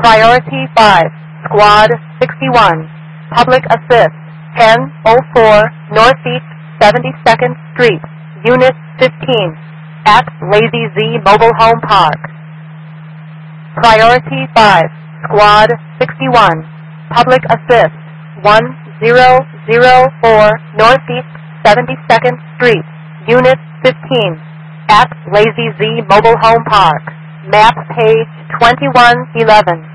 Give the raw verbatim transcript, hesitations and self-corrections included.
Priority five, Squad sixty-one, Public Assist, ten oh four Northeast seventy-second Street, Unit fifteen, at Lazy Z Mobile Home Park. Priority five, Squad sixty-one, Public Assist, one zero zero four Northeast seventy-second Street, Unit fifteen, at Lazy Z Mobile Home Park. Map page twenty-one eleven.